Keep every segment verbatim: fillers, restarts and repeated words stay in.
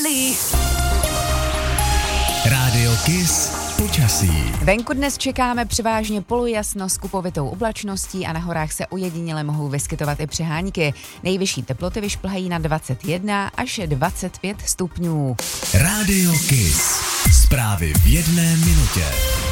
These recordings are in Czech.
Rádio Kiss počasí. Venku dnes čekáme převážně polojasno s kupovitou oblačností a na horách se ojediněle mohou vyskytovat i přehánky. Nejvyšší teploty vyšplhají na dvacet jedna až dvacet pět stupňů. Rádio Kiss. Zprávy v jedné minutě.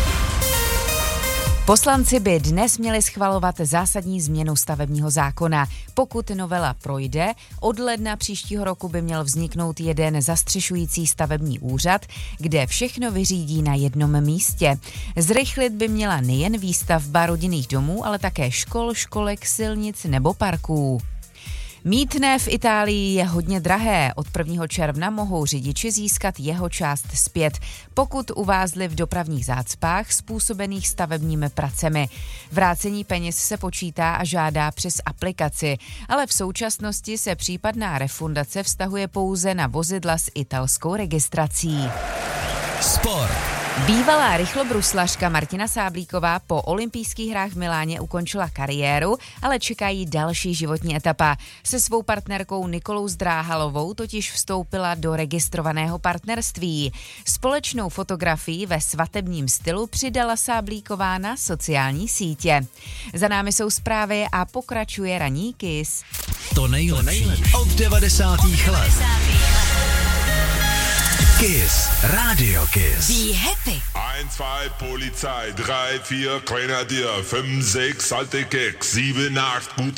Poslanci by dnes měli schvalovat zásadní změnu stavebního zákona. Pokud novela projde, od ledna příštího roku by měl vzniknout jeden zastřešující stavební úřad, kde všechno vyřídí na jednom místě. Zrychlit by měla nejen výstavba rodinných domů, ale také škol, školek, silnic nebo parků. Mýtné v Itálii je hodně drahé. Od prvního června mohou řidiči získat jeho část zpět, pokud uvázli v dopravních zácpách způsobených stavebními pracemi. Vrácení peněz se počítá a žádá přes aplikaci, ale v současnosti se případná refundace vztahuje pouze na vozidla s italskou registrací. Sport. Bývalá rychlobruslařka Martina Sáblíková po olympijských hrách v Miláně ukončila kariéru, ale čekají další životní etapa. Se svou partnerkou Nikolou Zdráhalovou totiž vstoupila do registrovaného partnerství. Společnou fotografii ve svatebním stylu přidala Sáblíková na sociální sítě. Za námi jsou zprávy a pokračuje ranní Kiss. To nejlepší od devadesátých let. Kiss, Radio Kiss. Be happy. eins, zwei, Polizei, drei, vier, Grenadier, fünf, sechs, alte Keks, sieben, acht, gute